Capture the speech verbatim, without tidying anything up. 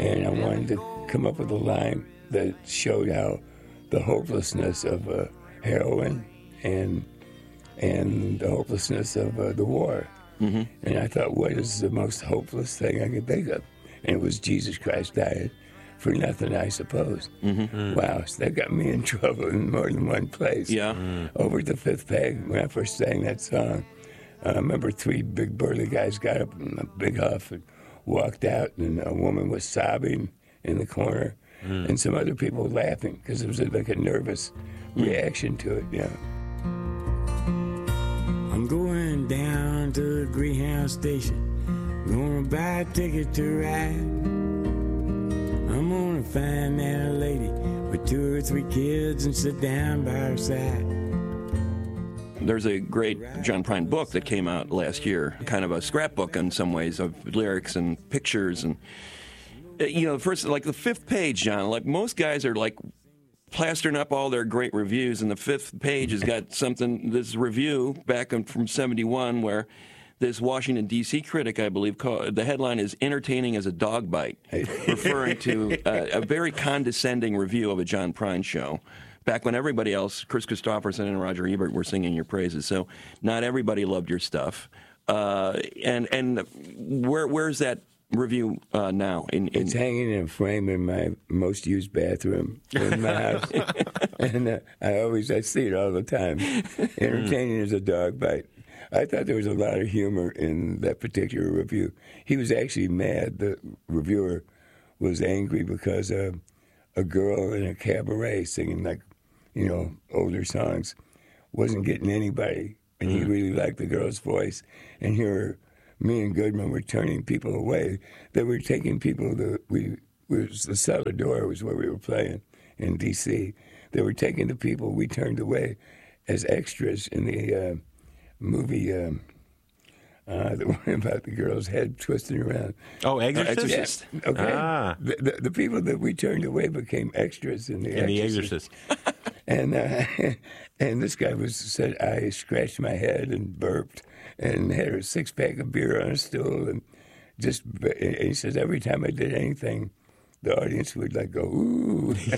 and I wanted to come up with a line that showed how the hopelessness of uh, heroin and and the hopelessness of uh, the war. Mm-hmm. And I thought, what is the most hopeless thing I could think of? And it was Jesus Christ died for nothing, I suppose. Mm-hmm. Mm. Wow, so that got me in trouble in more than one place. Yeah. Mm. Over at the Fifth Peg, when I first sang that song, uh, I remember three big burly guys got up in a big huff and walked out, and a woman was sobbing in the corner, mm. and some other people laughing because it was like a nervous mm. reaction to it. Yeah. I'm going down to the Greyhound station, gonna buy a ticket to ride. I'm gonna find that lady with two or three kids and sit down by her side. There's a great John Prine book that came out last year, kind of a scrapbook in some ways of lyrics and pictures. And, you know, first, like the fifth page, John, like most guys are like plastering up all their great reviews, and the fifth page has got something, this review back in, from seventy-one where this Washington, D C critic, I believe, called, the headline is "Entertaining as a Dog Bite," referring to uh, a very condescending review of a John Prine show. Back when everybody else, Chris Christopherson and Roger Ebert, were singing your praises. So not everybody loved your stuff. Uh, and and where where's that review uh, now? In, in... It's hanging in a frame in my most used bathroom in my house. And uh, I always, I see it all the time. Entertaining as a dog bite. I thought there was a lot of humor in that particular review. He was actually mad. The reviewer was angry because uh, a girl in a cabaret singing, like, you know, older songs wasn't getting anybody. And he really liked the girl's voice. And here, me and Goodman were turning people away. They were taking people that we, was the Cellar Door was where we were playing in D C. They were taking the people we turned away as extras in the uh, movie, um, uh, the one about the girl's head twisting around. Oh, Exorcist? Exorcist. Yeah. Okay. Ah. The, the, the people that we turned away became extras in the In Exorcist. The Exorcist. And uh, and this guy was said I scratched my head and burped and had a six pack of beer on a stool and just and he says every time I did anything, the audience would like go ooh.